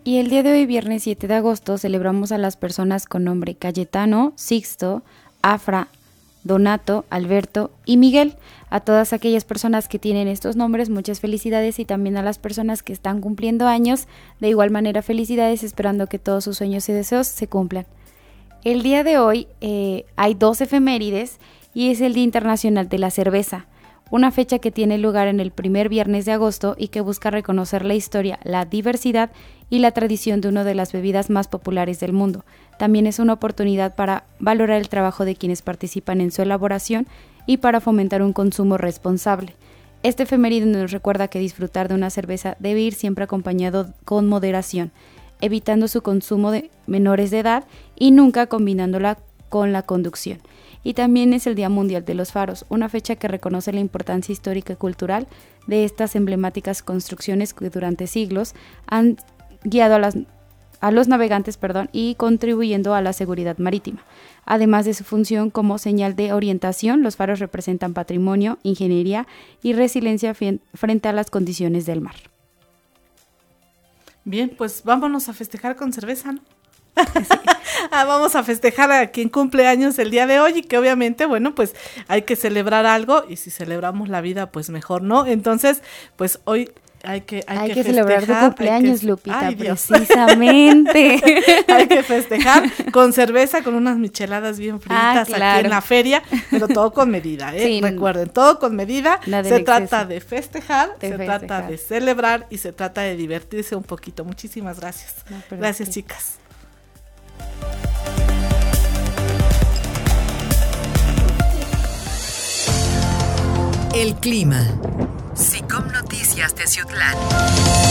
Y el día de hoy, viernes 7 de agosto, celebramos a las personas con nombre Cayetano, Sixto, Afra, Donato, Alberto y Miguel. A todas aquellas personas que tienen estos nombres, muchas felicidades, y también a las personas que están cumpliendo años, de igual manera felicidades, esperando que todos sus sueños y deseos se cumplan. El día de hoy hay 2 efemérides y es el Día Internacional de la Cerveza, una fecha que tiene lugar en el primer viernes de agosto y que busca reconocer la historia, la diversidad y la tradición de una de las bebidas más populares del mundo. También es una oportunidad para valorar el trabajo de quienes participan en su elaboración y para fomentar un consumo responsable. Este efeméride nos recuerda que disfrutar de una cerveza debe ir siempre acompañado con moderación, evitando su consumo de menores de edad y nunca combinándola con la conducción. Y también es el Día Mundial de los Faros, una fecha que reconoce la importancia histórica y cultural de estas emblemáticas construcciones que durante siglos han guiado a los navegantes, y contribuyendo a la seguridad marítima. Además de su función como señal de orientación, los faros representan patrimonio, ingeniería y resiliencia frente a las condiciones del mar. Bien, pues vámonos a festejar con cerveza, ¿no? Sí. Vamos a festejar a quien cumple años el día de hoy y que obviamente, bueno, pues hay que celebrar algo, y si celebramos la vida, pues mejor, ¿no? Entonces, pues hoy hay que celebrar tu cumpleaños, Lupita, precisamente. Hay que festejar con cerveza, con unas micheladas bien fritas, claro, aquí en la feria, pero todo con medida, ¿eh? Sí. Recuerden, todo con medida. Se trata de festejar, trata de celebrar y se trata de divertirse un poquito. Muchísimas gracias. Gracias, chicas. El clima. SICOM Noticias Teciutlán.